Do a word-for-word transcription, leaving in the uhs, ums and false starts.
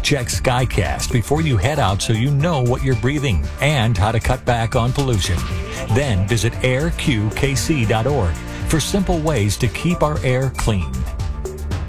Check Skycast before you head out so you know what you're breathing and how to cut back on pollution. Then visit air q k c dot org for simple ways to keep our air clean.